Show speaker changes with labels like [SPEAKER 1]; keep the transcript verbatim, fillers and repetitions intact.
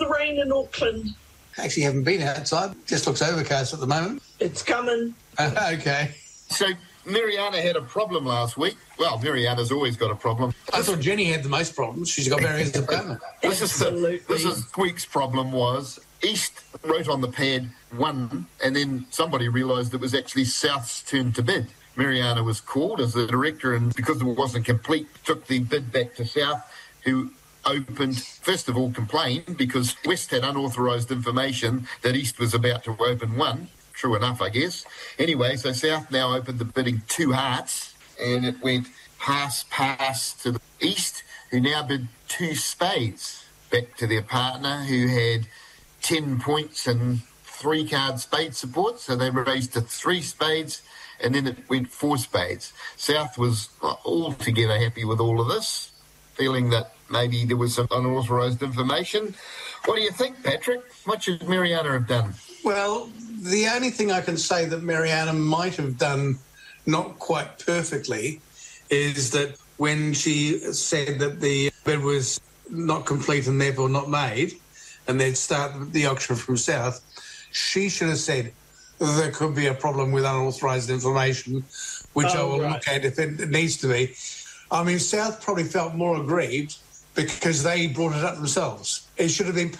[SPEAKER 1] the rain in Auckland?
[SPEAKER 2] Actually, haven't been outside. Just looks overcast at the moment.
[SPEAKER 1] It's coming.
[SPEAKER 2] Uh, okay.
[SPEAKER 3] So Mariana had a problem last week. Well, Mariana's always got a problem.
[SPEAKER 2] I thought Jenny had the most problems. She's got various department.
[SPEAKER 3] This is the,
[SPEAKER 1] Absolutely.
[SPEAKER 3] this is week's problem was East wrote on the pad one, and then somebody realised it was actually South's turn to bid. Mariana was called as the director, and because it wasn't complete, took the bid back to South, who opened, first of all, complained because West had unauthorised information that East was about to open one. True enough, I guess. Anyway, so South now opened the bidding two hearts, and it went pass, pass to the East, who now bid two spades back to their partner, who had ten points and three card spade support, so they raised to three spades, and then it went four spades. South was altogether happy with all of this, feeling that maybe there was some unauthorised information. What do you think, Patrick? What should Mariana have done?
[SPEAKER 2] Well, the only thing I can say that Mariana might have done not quite perfectly is that when she said that the bid was not complete and therefore not made, and they'd start the auction from South, she should have said there could be a problem with unauthorised information, which
[SPEAKER 1] Oh,
[SPEAKER 2] I will
[SPEAKER 1] right.
[SPEAKER 2] look at if it needs to be. I mean, South probably felt more aggrieved because they brought it up themselves. It should have been